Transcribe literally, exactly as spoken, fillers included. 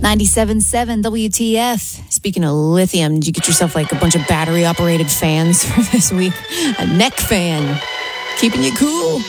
ninety-seven point seven W T F. Speaking of lithium, did you get yourself like a bunch of battery-operated fans for this week? A neck fan. Keeping you cool.